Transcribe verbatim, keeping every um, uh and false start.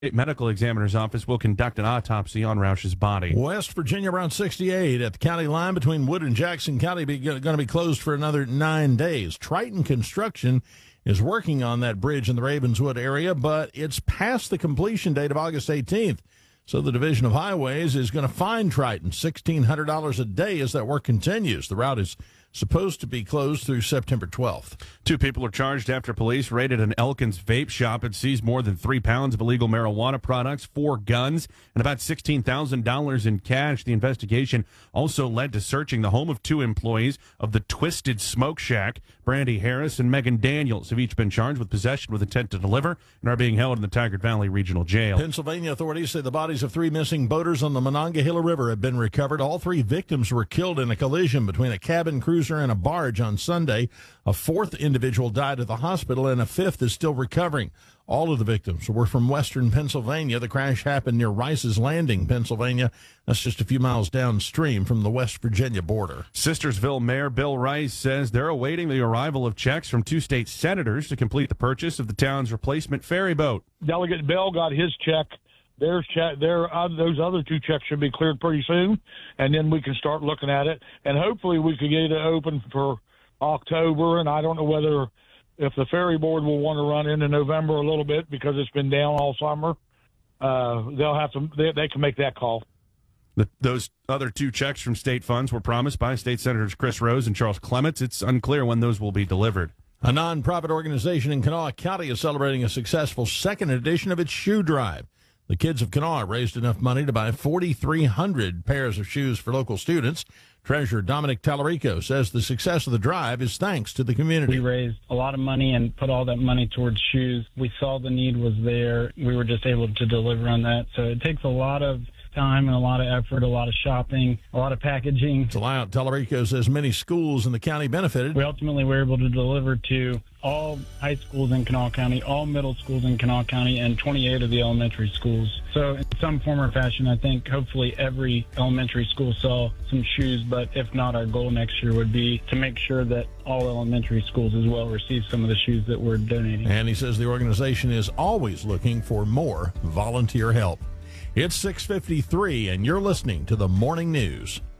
State Medical Examiner's Office will conduct an autopsy on Roush's body. West Virginia Route sixty-eight at the county line between Wood and Jackson County be, going to be closed for another nine days. Triton Construction is working on that bridge in the Ravenswood area, but it's past the completion date of August eighteenth. So the Division of Highways is going to fine Triton sixteen hundred dollars a day as that work continues. The route is supposed to be closed through September twelfth. Two people are charged after police raided an Elkins vape shop and seized more than three pounds of illegal marijuana products, four guns, and about sixteen thousand dollars in cash. The investigation also led to searching the home of two employees of the Twisted Smoke Shack. Brandy Harris and Megan Daniels have each been charged with possession with intent to deliver and are being held in the Tigard Valley Regional Jail. Pennsylvania authorities say the bodies of three missing boaters on the Monongahela River have been recovered. All three victims were killed in a collision between a cabin cruiser and a barge on Sunday. A fourth individual died at the hospital, and a fifth is still recovering. All of the victims were from western Pennsylvania. The crash happened near Rice's Landing, Pennsylvania. That's just a few miles downstream from the West Virginia border. Sistersville Mayor Bill Rice says they're awaiting the arrival of checks from two state senators to complete the purchase of the town's replacement ferry boat. Delegate Bell got his check. Their check, their, uh, those other two checks should be cleared pretty soon, and then we can start looking at it. And hopefully we could get it open for October, and I don't know whether if the ferry board will want to run into November a little bit because it's been down all summer. Uh, they'll have to. They, they can make that call. The, those other two checks from state funds were promised by State Senators Chris Rose and Charles Clements. It's unclear when those will be delivered. A nonprofit organization in Kanawha County is celebrating a successful second edition of its shoe drive. The kids of Kanawha raised enough money to buy four thousand three hundred pairs of shoes for local students. Treasurer Dominic Tallarico says the success of the drive is thanks to the community. We raised a lot of money and put all that money towards shoes. We saw the need was there. We were just able to deliver on that. So it takes a lot of time and a lot of effort, a lot of shopping, a lot of packaging. Tallarico says many schools in the county benefited. We ultimately were able to deliver to all high schools in Kanawha County, all middle schools in Kanawha County, and twenty-eight of the elementary schools. So in some form or fashion, I think hopefully every elementary school saw some shoes, but if not, our goal next year would be to make sure that all elementary schools as well receive some of the shoes that we're donating. And he says the organization is always looking for more volunteer help. It's six fifty-three, and you're listening to the Morning News.